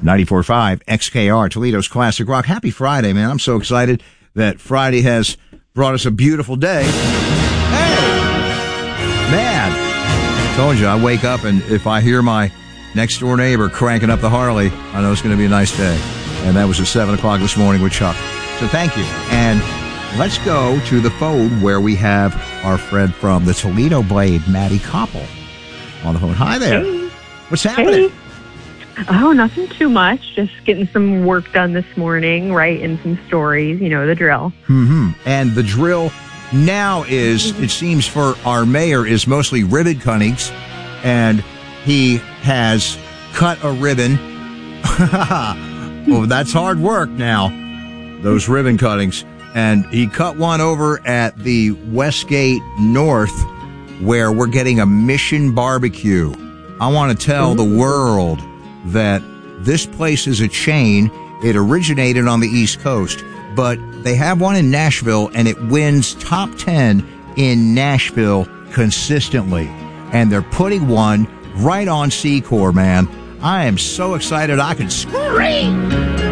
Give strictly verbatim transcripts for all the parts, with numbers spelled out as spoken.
ninety-four point five X K R, Toledo's Classic Rock. Happy Friday, man. I'm so excited that Friday has brought us a beautiful day. Hey! Man, I told you, I wake up and if I hear my next door neighbor cranking up the Harley, I know it's going to be a nice day. And that was at seven o'clock this morning with Chuck. So thank you. And let's go to the phone where we have our friend from the Toledo Blade, Maddie Koppel, on the phone. Hi there. Hey. What's happening? Hey. Oh, nothing too much. Just getting some work done this morning, writing some stories, you know, the drill. Mm-hmm. And the drill now is, it seems for our mayor, is mostly ribbon cuttings. And he has cut a ribbon. Well, that's hard work now, those ribbon cuttings. And he cut one over at the Westgate North where we're getting a Mission Barbecue. I want to tell the world that this place is a chain. It originated on the East Coast, but they have one in Nashville, and it wins top ten in Nashville consistently. And they're putting one right on Secor, man. I am so excited I can scream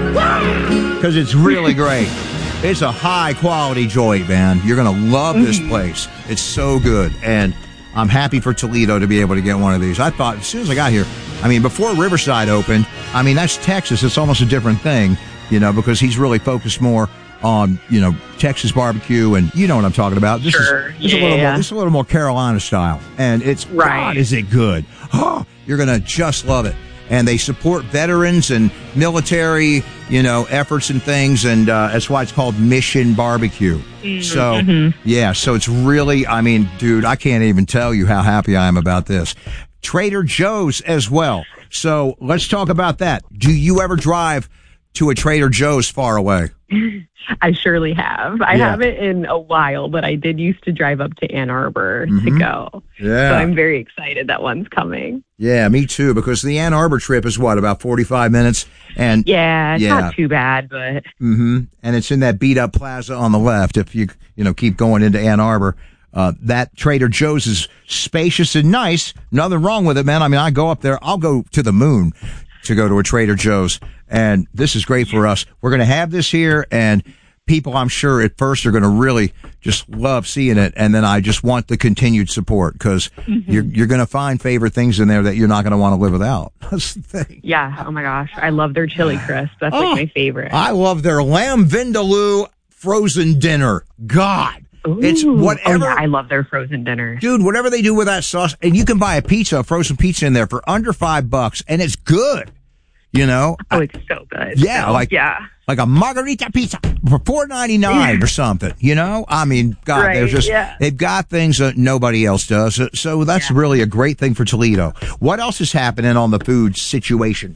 because it's really great. It's a high-quality joint, man. You're going to love this place. It's so good, and I'm happy for Toledo to be able to get one of these. I thought, as soon as I got here, I mean, before Riverside opened, I mean, that's Texas. It's almost a different thing, you know, because he's really focused more on, you know, Texas barbecue, and you know what I'm talking about. This sure. is this yeah. a little more, this is a little more Carolina style, and it's, right. God, is it good. Oh, you're going to just love it. And they support veterans and military, you know, efforts and things, and uh, that's why it's called Mission Barbecue. Mm-hmm. So, mm-hmm. yeah, so it's really, I mean, dude, I can't even tell you how happy I am about this. Trader Joe's as well. So let's talk about that. Do you ever drive to a Trader Joe's far away? I surely have. I yeah. haven't in a while, but I did used to drive up to Ann Arbor mm-hmm. to go. Yeah. So I'm very excited that one's coming. Yeah, me too, because the Ann Arbor trip is what, about forty-five minutes? And yeah, it's yeah. not too bad, but mm-hmm. And it's in that beat up plaza on the left if you you know keep going into Ann Arbor. Uh, that Trader Joe's is spacious and nice. Nothing wrong with it, man. I mean, I go up there. I'll go to the moon to go to a Trader Joe's. And this is great for us. We're going to have this here, and people, I'm sure, at first are going to really just love seeing it. And then I just want the continued support because mm-hmm. you're, you're going to find favorite things in there that you're not going to want to live without. That's the thing. Yeah. Oh, my gosh. I love their chili crisp. That's oh, like my favorite. I love their lamb vindaloo frozen dinner. God. Ooh. It's whatever. Oh, yeah, I love their frozen dinner. Dude, whatever they do with that sauce, and you can buy a pizza, a frozen pizza in there for under five bucks, and it's good. You know? Oh, it's so good. Yeah, so, like yeah. like a margarita pizza for four ninety-nine yeah. or something, you know? I mean, God, right, they're just, yeah. they've got things that nobody else does. So, so that's yeah. really a great thing for Toledo. What else is happening on the food situation?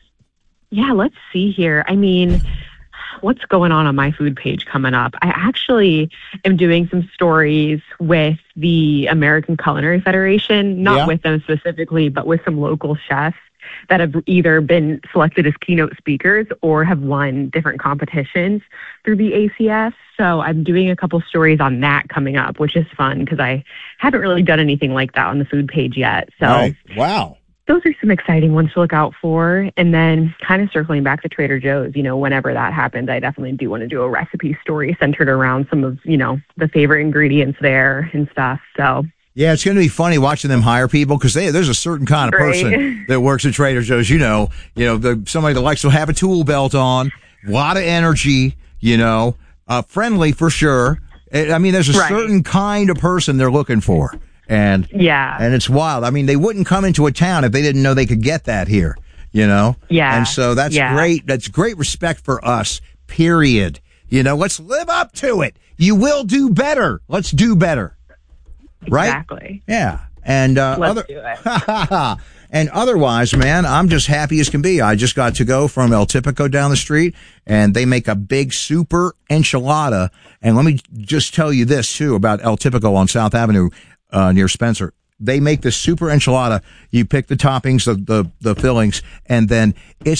Yeah, let's see here. I mean, what's going on on my food page coming up? I actually am doing some stories with the American Culinary Federation, not yeah. with them specifically, but with some local chefs that have either been selected as keynote speakers or have won different competitions through the A C F. So I'm doing a couple stories on that coming up, which is fun because I haven't really done anything like that on the food page yet. So right. Wow. Those are some exciting ones to look out for. And then kind of circling back to Trader Joe's, you know, whenever that happens, I definitely do want to do a recipe story centered around some of, you know, the favorite ingredients there and stuff. So yeah, it's going to be funny watching them hire people because there's a certain kind of person right. that works at Trader Joe's. You know, you know, the, somebody that likes to have a tool belt on, a lot of energy, you know, uh, friendly for sure. I mean, there's a right. certain kind of person they're looking for. And yeah, and it's wild. I mean, they wouldn't come into a town if they didn't know they could get that here, you know? Yeah. And so that's yeah. great. That's great respect for us, period. You know, let's live up to it. You will do better. Let's do better. Right? Exactly. Yeah. And, uh, Let's other, do it. and otherwise, man, I'm just happy as can be. I just got to go from El Tipico down the street and they make a big super enchilada. And let me just tell you this too about El Tipico on South Avenue, uh, near Spencer. They make this super enchilada. You pick the toppings, the, the, the fillings, and then it's